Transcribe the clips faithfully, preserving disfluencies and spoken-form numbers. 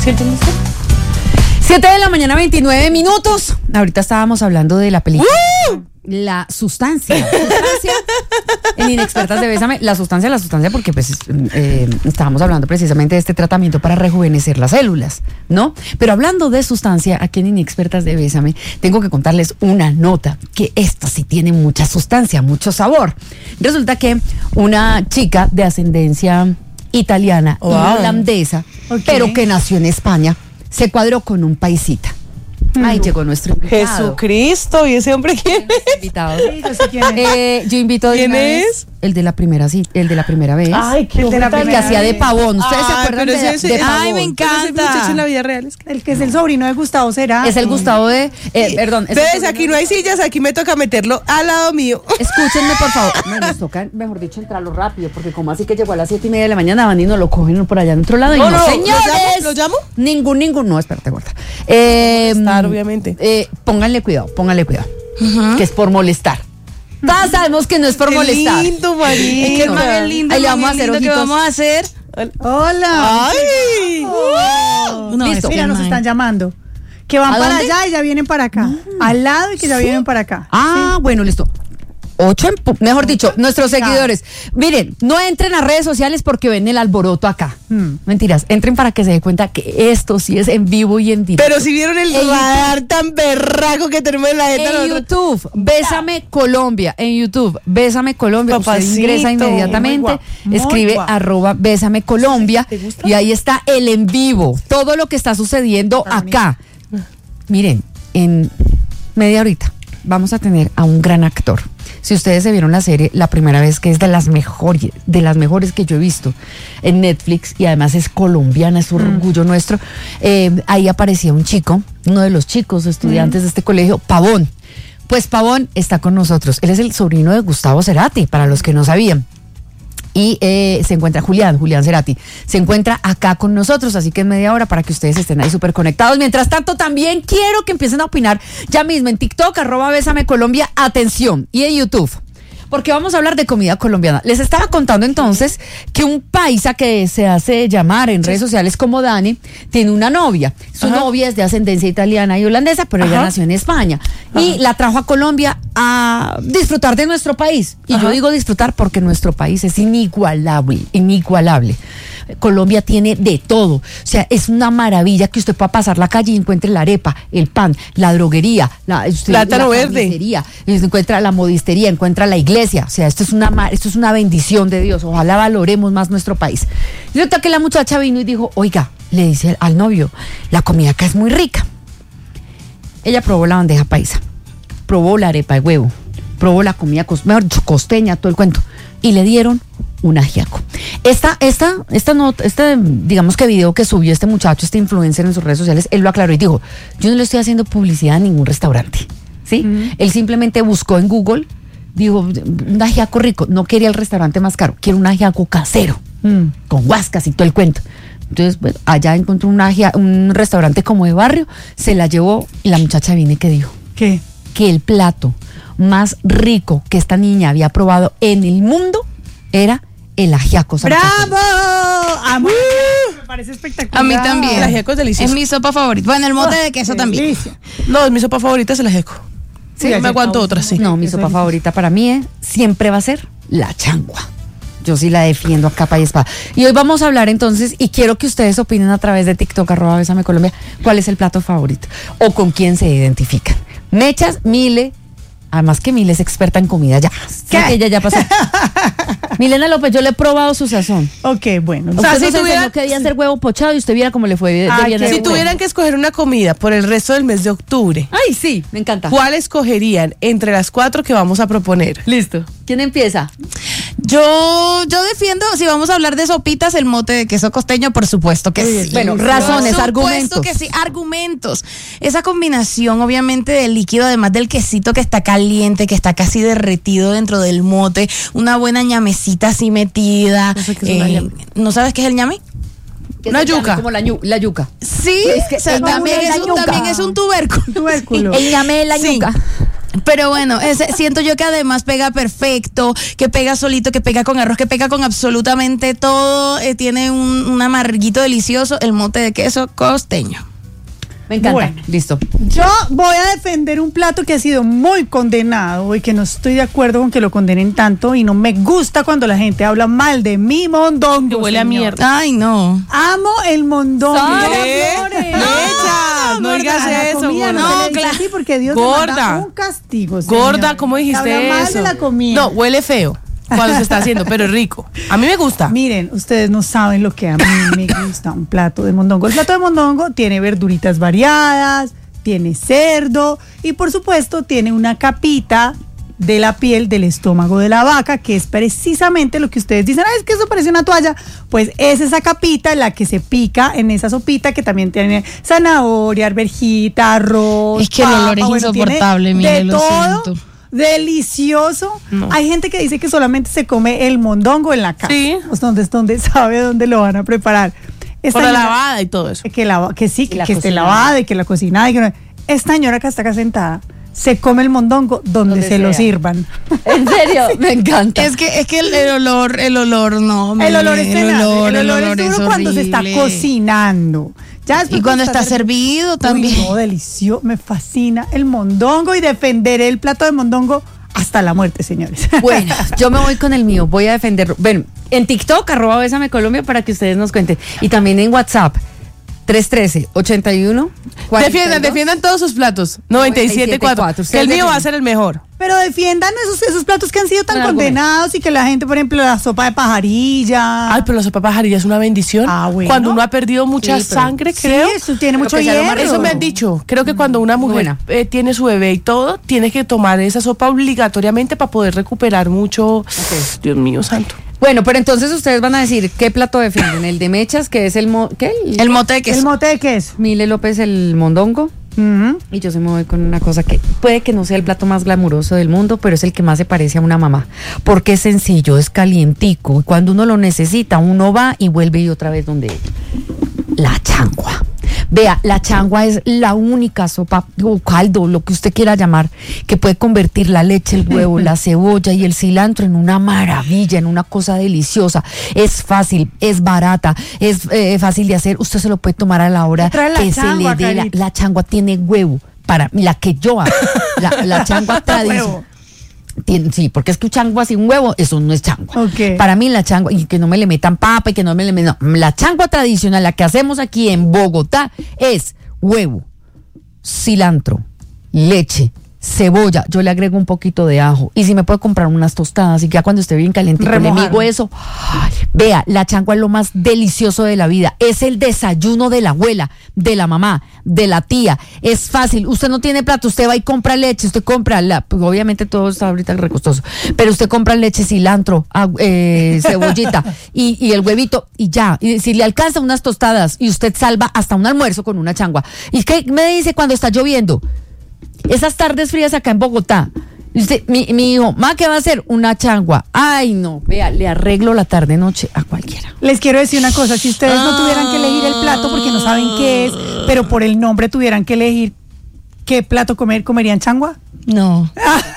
siete de la mañana, veintinueve minutos. Ahorita estábamos hablando de la película. ¡Uh! La sustancia. Sustancia. En Inexpertas de Bésame. La sustancia, la sustancia, porque pues eh, estábamos hablando precisamente de este tratamiento para rejuvenecer las células, ¿no? Pero hablando de sustancia, aquí en Inexpertas de Bésame, tengo que contarles una nota, que esta sí tiene mucha sustancia, mucho sabor. Resulta que una chica de ascendencia italiana wow. y holandesa, okay. pero que nació en España, se cuadró con un paisita. Ay, llegó nuestro invitado. Jesucristo, ¿y ese hombre quién es? Invitado. Sí, yo sé quién es. Eh, yo invito ¿Quién es? es? El de la primera, sí, el de la primera vez. Ay, qué el de la primera, que hacía de pavón. ¿Ustedes Ay, se acuerdan pero de, ese, de ese, pavón? Ay, me encanta. Ese en la vida real es que... El que es el sobrino de Gustavo Cerati. Es el Gustavo de... Eh, perdón. Entonces, aquí no hay sillas, aquí me toca meterlo al lado mío. Escúchenme, por favor. No, nos toca, mejor dicho, entrarlo rápido, porque como así que llegó a las siete y media de la mañana, van y nos lo cogen por allá en otro lado. No, y no, no, señores. ¿lo llamo? ¿Lo llamo? Ningún, ningún. No, espérate, gorda. Eh, molestar, obviamente. Eh, pónganle cuidado, pónganle cuidado. Uh-huh. Que es por molestar. Todas sabemos que no es por qué molestar. Lindo, María. Es que no. Qué lindo. Ahí le vamos a hacer ojitos. ¿Qué vamos a hacer? Hola. Ay. Oh. No, listo. Mira, nos están llamando. Que van para allá y ya vienen para acá. No. Al lado y que ya ¿Sí? vienen para acá. Ah, sí. Bueno, listo. Ocho, mejor dicho, nuestros seguidores. Miren, no entren a redes sociales porque ven el alboroto acá. Hmm. Mentiras, entren para que se den cuenta que esto sí es en vivo y en directo. Pero si vieron el radar tan berraco que tenemos en la jeta. En YouTube, Bésame Colombia. En YouTube, Bésame Colombia. Papacito. Usted ingresa inmediatamente, Muy escribe guapo. arroba Bésame Colombia y ahí está el en vivo. Todo lo que está sucediendo acá. Miren, en media horita vamos a tener a un gran actor. Si ustedes se vieron la serie la primera vez, que es de las mejores, de las mejores que yo he visto en Netflix, y además es colombiana, es un mm. orgullo nuestro, eh, ahí aparecía un chico, uno de los chicos estudiantes mm. de este colegio, Pavón. Pues Pavón está con nosotros. Él es el sobrino de Gustavo Cerati, para los que no sabían. Y eh, se encuentra Julián, Julián Cerati, se encuentra acá con nosotros, así que en media hora para que ustedes estén ahí súper conectados. Mientras tanto, también quiero que empiecen a opinar ya mismo en TikTok, arroba Bésame Colombia, atención, y en YouTube, porque vamos a hablar de comida colombiana. Les estaba contando entonces que un paisa que se hace llamar en redes sociales como Dani, tiene una novia. Su Ajá. novia es de ascendencia italiana y holandesa, pero Ajá. ella nació en España. Ajá. Y la trajo a Colombia a disfrutar de nuestro país. Y Ajá. yo digo disfrutar porque nuestro país es inigualable, inigualable. Colombia tiene de todo, o sea, es una maravilla que usted pueda pasar la calle y encuentre la arepa, el pan, la droguería, la, usted, plátano la verde, encuentra la modistería, encuentra la iglesia, o sea, esto es una esto es una bendición de Dios. Ojalá valoremos más nuestro país. Y resulta que la muchacha vino y dijo, oiga, le dice al novio, la comida acá es muy rica. Ella probó la bandeja paisa, probó la arepa de huevo, probó la comida mejor dicho, costeña, todo el cuento, y le dieron un ajiaco. Esta, esta, esta no, este, digamos que video que subió este muchacho, este influencer en sus redes sociales, él lo aclaró y dijo, yo no le estoy haciendo publicidad a ningún restaurante, ¿sí? Uh-huh. Él simplemente buscó en Google, dijo, un ajiaco rico, no quería el restaurante más caro, quiero un ajiaco casero, uh-huh. con guascas y todo el cuento. Entonces, bueno, allá encontró un, ajia, un restaurante como de barrio, se la llevó y la muchacha vino y que dijo, ¿qué? Que el plato más rico que esta niña había probado en el mundo era el ajiaco. ¡Bravo! Amo. Me parece espectacular. A mí también. El ajiaco es delicioso. Es mi sopa favorita. Bueno, el mote oh, de queso también. Delicia. No, es mi sopa favorita es el ajiaco. Sí, sí me aguanto otra, sí. No, mi sopa Eso favorita para mí es, siempre va a ser la changua. Yo sí la defiendo a capa y espada. Y hoy vamos a hablar entonces, y quiero que ustedes opinen a través de TikTok, arroba Bésame Colombia, cuál es el plato favorito o con quién se identifican. Mechas, Mile, además que Mile es experta en comida ya. ¿Qué? Que ella ya pasó. Milena López, yo le he probado su sazón. Ok, bueno. O sea, si tuviera que hacer huevo pochado y usted viera cómo le fue de, Ay, de bien. Si tuvieran que escoger una comida por el resto del mes de octubre. Ay, sí, me encanta. ¿Cuál escogerían entre las cuatro que vamos a proponer? Listo. ¿Quién empieza? Yo, yo defiendo, si vamos a hablar de sopitas, el mote de queso costeño, por supuesto que sí. Bueno, razones, por argumentos. Por supuesto que sí, argumentos. Esa combinación, obviamente, del líquido, además del quesito que está caliente, que está casi derretido dentro del mote, una buena ñamecita así metida. No sé qué es eh, una ñame. ¿No sabes qué es el ñame? Una yuca. Como la, ñu, la yuca. Sí, es que o sea, el también, ñame es es la un, yuca. también es un tubérculo. Tubérculo. El ñame es la Sí. yuca. Pero bueno, ese, siento yo que además pega perfecto, que pega solito, que pega con arroz, que pega con absolutamente todo. Eh, tiene un, un amarguito delicioso, el mote de queso costeño. Me encanta. Bueno, listo. Yo voy a defender un plato que ha sido muy condenado y que no estoy de acuerdo con que lo condenen tanto y no me gusta cuando la gente habla mal de mi mondongo. Que huele señor. a mierda. Ay, no. Amo el mondongo. ¿Qué? Lecha, no digas eso, gorda. No, No, claro. claro. Sí, porque Dios Gorda. me manda un castigo, señor. Gorda, ¿cómo dijiste Habla mal eso? de la comida. No, huele feo cuando se está haciendo, pero es rico. A mí me gusta. Miren, ustedes no saben lo que a mí me gusta un plato de mondongo. El plato de mondongo tiene verduritas variadas, tiene cerdo y por supuesto tiene una capita de la piel del estómago de la vaca, que es precisamente lo que ustedes dicen, ah, es que eso parece una toalla. Pues es esa capita la que se pica en esa sopita que también tiene zanahoria, arvejita, arroz. Es que el olor es bueno, insoportable, tiene mire, de lo todo. siento. Delicioso. No. Hay gente que dice que solamente se come el mondongo en la casa. Sí. Pues donde, donde sabe dónde lo van a preparar. Esta Por la señora- lavada y todo eso. que, la, que sí, que, la que esté cocinada. lavada y que la cocinada. Y que no- esta señora que está acá sentada se come el mondongo donde, Donde se sea. lo sirvan. En serio, me encanta. Es que, es que el, el olor, el olor no. El mire, olor es tenaz, olor, el olor es duro cuando se está horrible. cocinando. Ya después Y cuando está servi- servido Uy, también. no, delicioso, me fascina el mondongo y defenderé el plato de mondongo hasta la muerte, señores. Bueno, yo me voy con el mío, voy a defenderlo. Bueno, en TikTok, arroba Bésame Colombia, para que ustedes nos cuenten. Y también en WhatsApp, tres uno tres, ochenta y uno, cuarenta y dos. Defiendan, defiendan todos sus platos. noventa y siete cuatro. cuatro. Que el mío va a Ustedes ser el mejor. Pero defiendan esos, esos platos que han sido tan Un argumento. condenados y que la gente, por ejemplo, la sopa de pajarilla. Ay, pero la sopa pajarilla es una bendición. Ah, bueno. Cuando uno ha perdido mucha Sí, pero- sangre, Sí, creo. eso tiene Pero mucho que sea lo más hierro. Eso me han dicho. Creo que cuando una mujer Buena. eh, tiene su bebé y todo, tiene que tomar esa sopa obligatoriamente para poder recuperar mucho. Dios mío santo. Bueno, pero entonces ustedes van a decir qué plato defienden. El de mechas, que es el... Mo ¿Qué? El, El mote de queso. El mote de queso. Mile López, el mondongo. Ujú. Y yo se me voy con una cosa que puede que no sea el plato más glamuroso del mundo, pero es el que más se parece a una mamá. Porque es sencillo, es calientico. Y cuando uno lo necesita, uno va y vuelve y otra vez donde ella. La changua. Vea, la changua es la única sopa o caldo, lo que usted quiera llamar, que puede convertir la leche, el huevo, la cebolla y el cilantro en una maravilla, en una cosa deliciosa. Es fácil, es barata, es eh, fácil de hacer. Usted se lo puede tomar a la hora Trae la que changua, se le dé la, Carita. la changua tiene huevo. Para la que yo hago, la, la changua tradicional. Huevo. Tiene- Sí, porque es que changua sin huevo, eso no es changua. Ok. Para mí la changua, y que no me le metan papa y que no me le metan, no, la changua tradicional, la que hacemos aquí en Bogotá, es huevo, cilantro, leche, cebolla, yo le agrego un poquito de ajo, y si me puede comprar unas tostadas, y ya cuando esté bien calientito le Remojar. migo eso. Ay, vea, la changua es lo más delicioso de la vida, es el desayuno de la abuela, de la mamá, de la tía, es fácil, usted no tiene plato, usted va y compra leche, usted compra, la, pues obviamente todo está ahorita recostoso, pero usted compra leche, cilantro, ah, eh, cebollita, y, y el huevito, y ya, y si le alcanza unas tostadas, y usted salva hasta un almuerzo con una changua. ¿Y qué me dice cuando está lloviendo? Esas tardes frías acá en Bogotá. Y usted, mi, mi hijo, ma, ¿qué va a hacer? Una changua. Ay, no, vea, le arreglo la tarde noche a cualquiera. Les quiero decir una cosa, si ustedes no tuvieran que elegir el plato porque no saben qué es, pero por el nombre tuvieran que elegir qué plato comer, ¿comerían changua? No.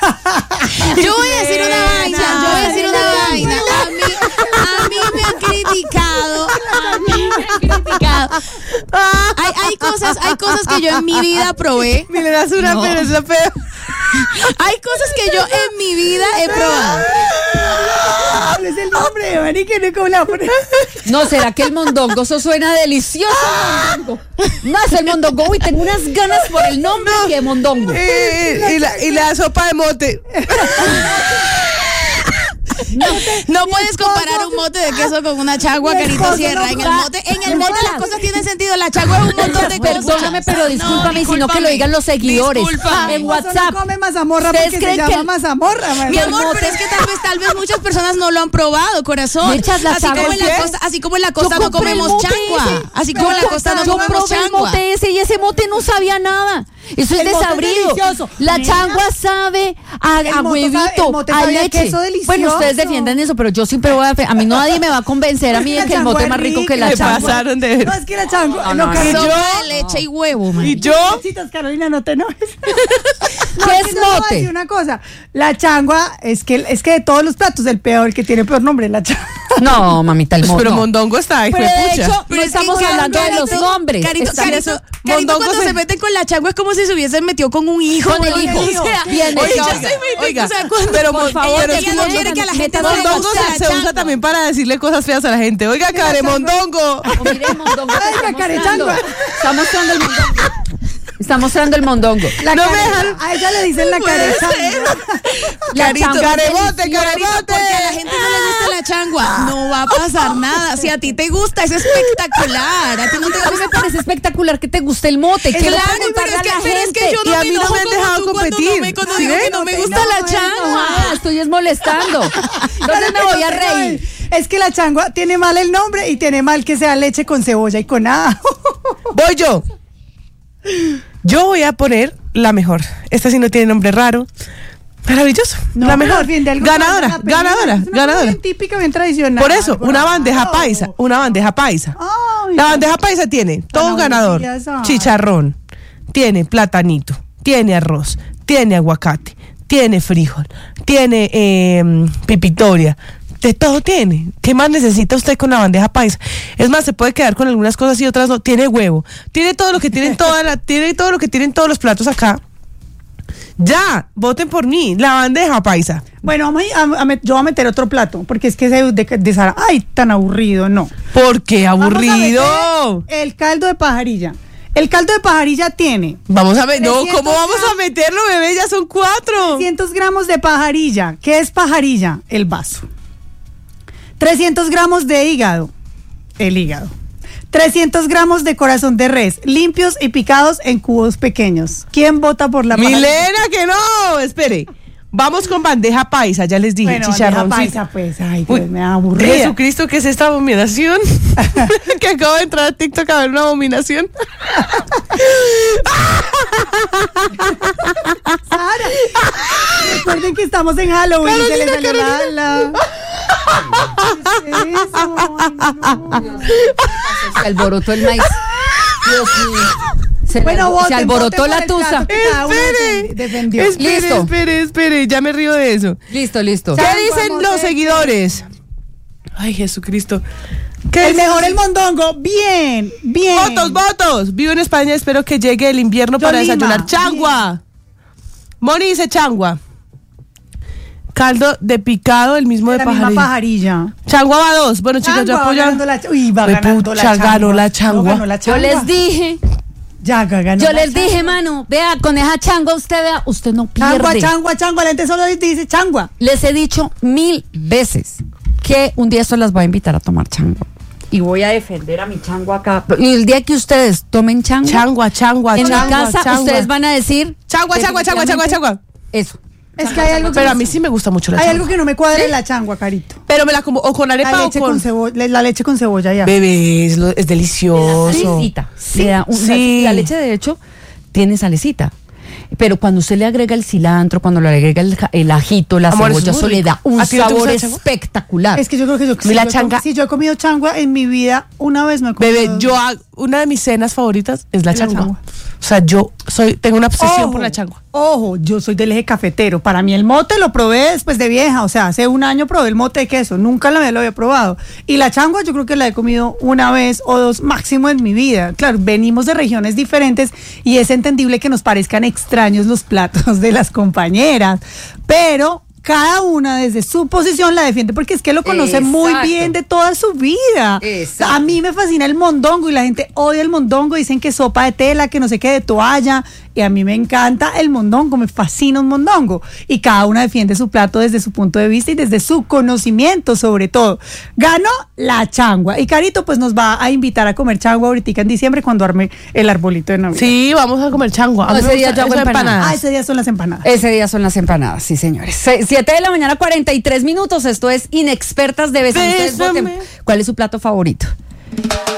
Yo voy a decir una vaina, yo voy a decir una vaina. A mí, a mí me han criticado, a mí me han criticado. Hay, hay cosas, hay cosas que yo en mi vida probé. Ni le das una, No. pero es la peor. Hay cosas que yo en mi vida he probado. ¿Cuál es el nombre, marica? No, ¿cómo le va a poner? No, ¿será que el mondongo? Eso suena delicioso, mondongo. No, es el mondongo. Uy, tengo unas ganas por el nombre que mondongo. Eh, y, la, y la sopa de mote. No puedes comparar un mote de queso con una chagua, Mi Carito esposo Sierra. no En el va- mote, en el mote las cosas tienen sentido. La chagua es un montón de cosas. Perdóname, pero discúlpame, sino que lo digan los seguidores. Discúlpame. En Mi esposo WhatsApp. no come mazamorra ¿Ustedes porque se creen llama que- mazamorra, Mi marica. amor, pero es que tal vez, tal vez muchas personas no lo han probado, corazón. Mechas, la así, como en la chagua, costa, así como en la costa Yo no compré el comemos mote changua. ese. Así como en la costa no Yo comemos probé el changua. mote ese y ese mote no sabía nada. Eso es El mote es desabrido. delicioso. La Nena, changua sabe a, el a mote sabe- huevito, el mote a sabe a leche. queso delicioso. Bueno, ustedes defienden eso, pero yo siempre voy a... A mí nadie me va a convencer a mí de La que el changua mote es es más rico que rica, la Me changua. pasaron de... No, es que la changua. No, No, no, Carolina. no. Sopa de leche y huevo, man. Y yo... Chitas, Carolina, no te enojes. No, ¿Qué que es yo te voy a mote? decir una cosa. La changua es que, es que de todos los platos, el peor, el que tiene peor nombre es la changua. No, mamita, el Pues, mote. pero no. mondongo está ahí, Pero de juepucha. hecho, Pero no es que estamos Carito, hablando de los Carito, nombres. Carito, Estamos- Carito, eso. Carito Mondongo cuando se- se meten con la changua es como si se hubiesen metido con un hijo. Con el güey. hijo. O sea, Bien, oye, oiga, yo soy muy- oiga, o sea, cuando- pero por por favor, favor, ella es que no mondongo- quiere que a la gente Métase no le Mondongo guste se, la se usa changua. también para decirle cosas feas a la gente. Oiga, care mondongo. O mire el mondongo que Ay, está la care mostrando. changua. Está mostrando el mondongo. Está mostrando el mondongo. La No me care- dejan- A ella le dicen la Puede cara ser. La Carito, changua es carebote, deliciosa. carebote. Porque a la gente no le gusta la changua. No va a pasar nada. Si a ti te gusta, es espectacular. A ti no te A mí me parece espectacular que te guste el mote. Quiero Claro, preguntarle pero es, a que, la pero es que gente. yo Y no a me mí no enojo me han como dejado tú cuando competir. no me- Cuando ¿Sí digo que ven? no me No te gusta la enojes, changua. Ah, estoy es molestando. Entonces me voy a reír. Es que la changua tiene mal el nombre y tiene mal que sea leche con cebolla y con ajo. Voy yo. Yo voy a poner la mejor. Esta sí no tiene nombre raro. Maravilloso. No, la pero mejor. al fin de algo Ganadora, vale la pena. ganadora, Es una cosa ganadora. bien típica, bien tradicional. Por eso, una bandeja Bravo. paisa, una bandeja paisa. Ay, La bandeja paisa tiene todo ganador. aburridas, ay. Chicharrón, tiene platanito, tiene arroz, tiene aguacate, tiene frijol, tiene eh, pipitoria. De todo tiene. ¿Qué más necesita usted con la bandeja paisa? Es más, se puede quedar con algunas cosas y otras no. Tiene huevo. Tiene todo lo que tienen toda la, tiene todo lo que tienen todos los platos acá. Ya, voten por mí. La bandeja paisa. Bueno, vamos a, a- a met- yo voy a meter otro plato, porque es que ese de, de Sara, ay, tan aburrido, no. ¿Por qué Vamos a aburrido? meter el caldo de pajarilla. El caldo de pajarilla tiene Vamos a ver, no, trescientos ¿cómo vamos a gramos. meterlo, bebé? Ya son cuatro. trescientos gramos de pajarilla. ¿Qué es pajarilla? El vaso. trescientos gramos de hígado. El hígado. trescientos gramos de corazón de res, limpios y picados en cubos pequeños. ¿Quién vota por la pajarilla? Milena, que no, espere. Vamos con bandeja paisa, ya les dije, Bueno, chicharrón. bandeja paisa, pues, ay, Uy, Dios, me da aburrida. Jesucristo, ¿qué es esta abominación? Que acabo de entrar a TikTok a ver una abominación. Sara, recuerden que estamos en Halloween. Se le salió la, la... ¿Qué es eso? Ay, no. Se alborotó el maíz. Dios mío. Se, Bueno, le- voten, se alborotó voten por la el tusa. plato que cada uno Espere, defen- defendió. espere, Listo. espere, espere, ya me río de eso. Listo, listo. ¿Qué Changua, dicen mote. los seguidores? Ay, Jesucristo. ¿Qué El dicen? mejor el mondongo. Bien, bien. Votos, votos. Vivo en España, espero que llegue el invierno para Tolima, desayunar. Changua. Moni dice changua. Caldo de picado, el mismo de La misma pajarilla. pajarilla. Changua va dos. Bueno, chicos, yo Changua, va apoyo. ganando la ch- Uy, va Fue ganando la pucha, changua. ganó la No, changua. ganó la Yo changua. les dije, Ya, ganó yo la les dije, changua. mano, vea, con esa changua usted vea, usted no pierde. Changua, changua, changua. La gente solo dice changua. Les he dicho mil veces que un día esto las voy a invitar a tomar changua. Y voy a defender a mi changua acá. Y el día que ustedes tomen changua, Changua, changua, en changua. mi casa changua. ustedes van a decir Changua, changua, changua, changua, changua. eso. Es que hay algo que, Pero a mí sí me gusta mucho la hay changua. algo que no me cuadra en la changua, Carito. Pero me la como o con arepa La o leche con... con cebolla, la leche con cebolla ya. Bebé, es, lo- es delicioso. Salecita. Le da un- Sí. La leche, de hecho, tiene salecita. Pero cuando usted le agrega el cilantro, cuando le agrega el, ja- el ajito, la Amor, es cebolla, muy eso le rico. da un ¿A ti no te sabor gusta la changua? espectacular. Es que yo creo que yo Mi la yo he changa- com- si yo he comido changua en mi vida, una vez no he comido. Bebé, yo hago- una de mis cenas favoritas es la Es la changua. changua. O sea, yo soy tengo una obsesión Ojo, por la changua. Ojo, yo soy del eje cafetero. Para mí el mote lo probé después de vieja. O sea, hace un año probé el mote de queso. Nunca la lo había probado. Y la changua yo creo que la he comido una vez o dos máximo en mi vida. Claro, venimos de regiones diferentes y es entendible que nos parezcan extraños los platos de las compañeras. Pero cada una desde su posición la defiende porque es que lo conoce muy Exacto. bien de toda su vida. Exacto. A mí me fascina el mondongo y la gente odia el mondongo, dicen que sopa de tela, que no sé qué, de toalla, y a mí me encanta el mondongo, me fascina un mondongo. Y cada una defiende su plato desde su punto de vista y desde su conocimiento sobre todo. Ganó la changua. Y Carito pues nos va a invitar a comer changua ahorita en diciembre cuando arme el arbolito de Navidad. Sí, vamos a comer changua. A No, mí me ese día gusta yo hago eso de empanadas. Ah, ese día son las empanadas. Ese día son las empanadas, sí, señores. Se- Siete de la mañana, cuarenta y tres minutos. Esto es Inexpertas de Bésame. Ustedes Bésame. voten. ¿Cuál es su plato favorito?